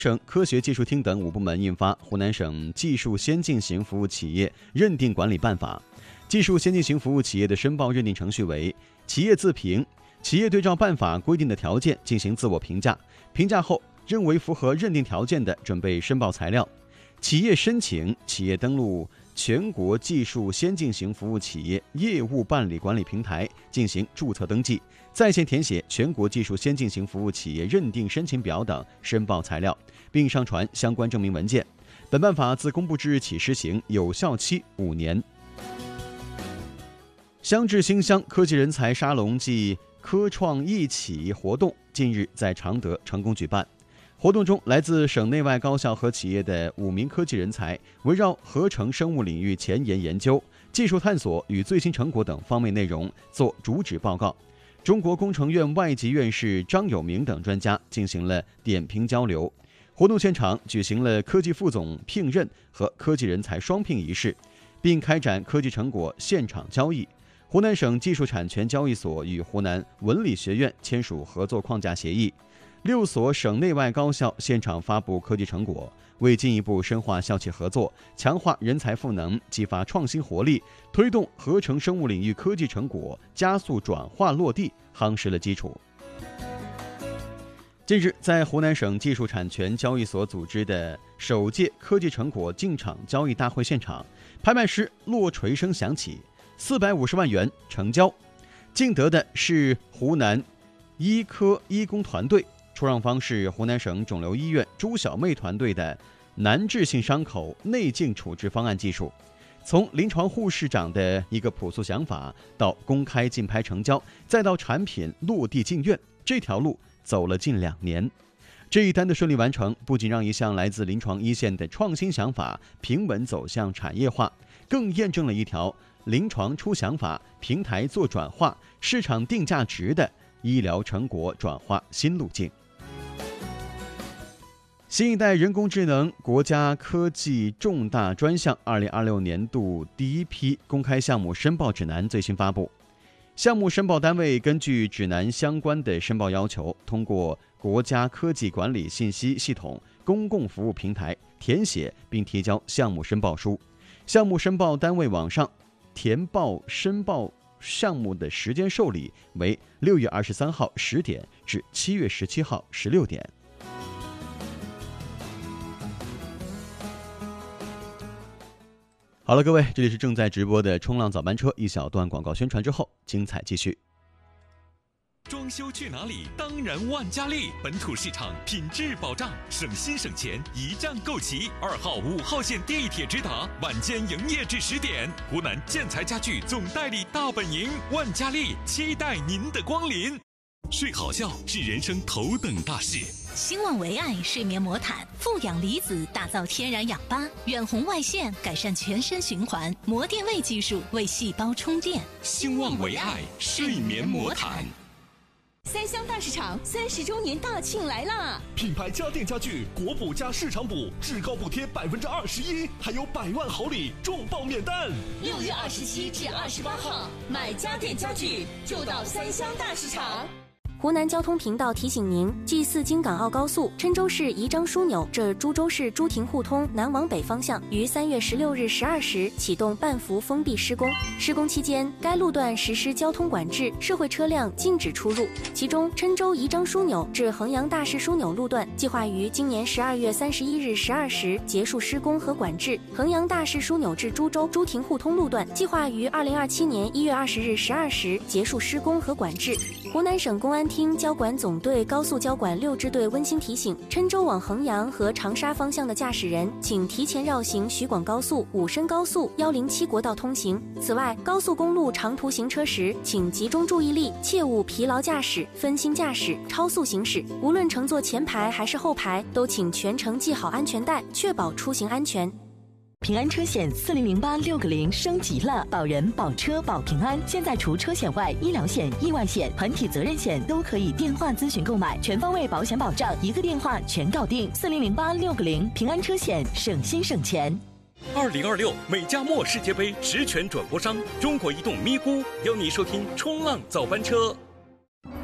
省科学技术厅等5部门印发《湖南省技术先进型服务企业认定管理办法》。技术先进型服务企业的申报认定程序为：企业自评，企业对照办法规定的条件进行自我评价，评价后认为符合认定条件的，准备申报材料。企业申请，企业登录全国技术先进型服务企业业务办理管理平台进行注册登记，在线填写全国技术先进型服务企业认定申请表等申报材料，并上传相关证明文件。本办法自公布之日起施行，有效期5年。乡治兴乡科技人才沙龙暨科创一起活动近日在常德成功举办。活动中，来自省内外高校和企业的5名科技人才，围绕合成生物领域前沿研究、技术探索与最新成果等方面内容做主旨报告。中国工程院外籍院士张有明等专家进行了点评交流。活动现场举行了科技副总聘任和科技人才双聘仪式，并开展科技成果现场交易。湖南省技术产权交易所与湖南文理学院签署合作框架协议。6所省内外高校现场发布科技成果，为进一步深化校企合作，强化人才赋能，激发创新活力，推动合成生物领域科技成果加速转化落地，夯实了基础。近日，在湖南省技术产权交易所组织的首届科技成果进场交易大会现场，拍卖师落锤声响起，450万元成交，竞得的是湖南医科医工团队。出让方是湖南省肿瘤医院朱小妹团队的难治性伤口内镜处置方案技术。从临床护士长的一个朴素想法，到公开竞拍成交，再到产品落地进院，这条路走了近2年。这一单的顺利完成，不仅让一项来自临床一线的创新想法平稳走向产业化，更验证了一条临床出想法、平台做转化、市场定价值的医疗成果转化新路径。新一代人工智能国家科技重大专项2026年度第一批公开项目申报指南最新发布。项目申报单位根据指南相关的申报要求，通过国家科技管理信息系统公共服务平台填写并提交项目申报书。项目申报单位网上填报申报项目的时间受理为6月23号10点至7月17号16点。好了，各位，这里是正在直播的冲浪早班车，一小段广告宣传之后，精彩继续。 装修去哪里？当然万家丽，本土市场，品质保障，省心省钱，一站购齐。2号、5号线地铁直达，晚间营业至10点。湖南建材家具总代理大本营，万家丽期待您的光临。睡好觉是人生头等大事。 兴旺维爱睡眠魔毯，富氧离子打造天然氧吧，远红外线改善全身循环，膜电位技术为细胞充电。 兴旺维爱睡眠魔毯。 三湘大市场30周年大庆来啦！ 品牌家电家具国补加市场补，至高补贴21%，还有100万好礼，重磅免单。 6月27至28号，买家电家具就到三湘大市场。 湖南交通频道提醒您：G4京港澳高速郴州市宜章枢纽至株洲市朱亭互通南往北方向于3月16日12时启动半幅封闭施工。施工期间，该路段实施交通管制，社会车辆禁止出入。其中，郴州宜章枢纽至衡阳大市枢纽路段计划于今年12月31日12时结束施工和管制；衡阳大市枢纽至株洲朱亭互通路段计划于2027年1月20日12时结束施工和管制。湖南省公安厅交管总队高速交管6支队温馨提醒：郴州往衡阳和长沙方向的驾驶人，请提前绕行徐广高速、武深高速、107国道通行。此外，高速公路长途行车时，请集中注意力，切勿疲劳驾驶、分心驾驶、超速行驶。无论乘坐前排还是后排，都请全程系好安全带，确保出行安全。 平安车险400860升级了，保人、保车、保平安。现在除车险外，医疗险、意外险、团体责任险都可以电话咨询购买，全方位保险保障，一个电话全搞定。400860平安车险，省心省钱。 2026美加墨世界杯实权转播商中国移动咪咕邀你收听冲浪早班车。